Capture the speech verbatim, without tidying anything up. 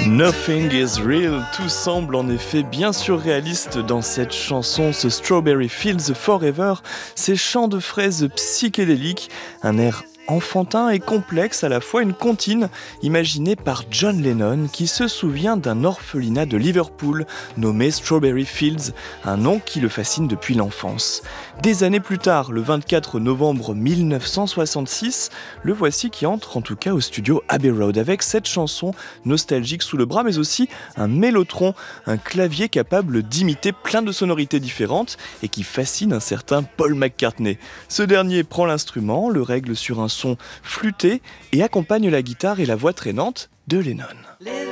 Nothing is real, tout semble en effet bien surréaliste dans cette chanson, ce Strawberry Fields Forever, ces chants de fraises psychédéliques, un air enfantin et complexe à la fois, une comptine imaginée par John Lennon qui se souvient d'un orphelinat de Liverpool nommé Strawberry Fields, un nom qui le fascine depuis l'enfance. Des années plus tard, le vingt-quatre novembre mille neuf cent soixante-six, le voici qui entre en tout cas au studio Abbey Road avec cette chanson nostalgique sous le bras, mais aussi un mélotron, un clavier capable d'imiter plein de sonorités différentes et qui fascine un certain Paul McCartney. Ce dernier prend l'instrument, le règle sur un son flûté et accompagne la guitare et la voix traînante de Lennon.